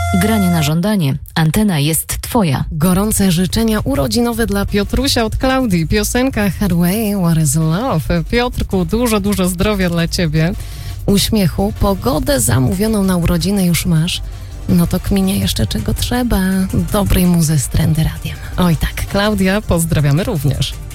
Granie na żądanie. Antena jest twoja. Gorące życzenia urodzinowe dla Piotrusia od Klaudii. Piosenka Hathaway, What is Love? Piotrku, dużo zdrowia dla ciebie. Uśmiechu, pogodę zamówioną na urodziny już masz. No to kminie jeszcze czego trzeba. Dobrej muzy z Trendy Radiem. Oj tak, Klaudia, pozdrawiamy również.